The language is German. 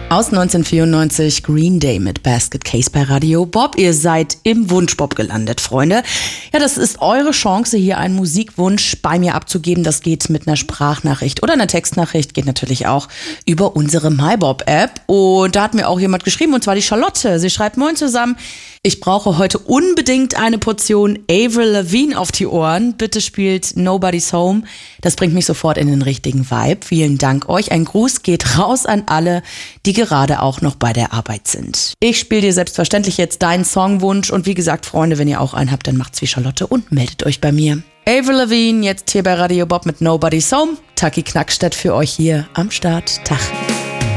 Aus 1994 Green Day mit Basket Case bei Radio Bob. Ihr seid im Wunschbob gelandet, Freunde. Ja, das ist eure Chance, hier einen Musikwunsch bei mir abzugeben. Das geht mit einer Sprachnachricht oder einer Textnachricht. Geht natürlich auch über unsere MyBob-App. Und da hat mir auch jemand geschrieben, und zwar die Charlotte. Sie schreibt: Moin zusammen. Ich brauche heute unbedingt eine Portion Avril Lavigne auf die Ohren. Bitte spielt Nobody's Home. Das bringt mich sofort in den richtigen Vibe. Vielen Dank euch. Ein Gruß geht raus an alle, die gerade auch noch bei der Arbeit sind. Ich spiele dir selbstverständlich jetzt deinen Songwunsch. Und wie gesagt, Freunde, wenn ihr auch einen habt, dann macht's wie Charlotte und meldet euch bei mir. Avril Lavigne, jetzt hier bei Radio Bob mit Nobody's Home. Taki Knackstedt für euch hier am Start. Tag.